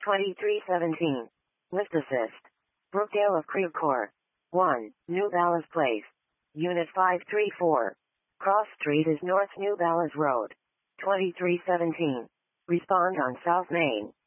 2317. Lift assist. Brookdale of Creve Coeur. 1. New Ballas Place. Unit 534. Cross Street is North New Ballas Road. 2317. Respond on South Main.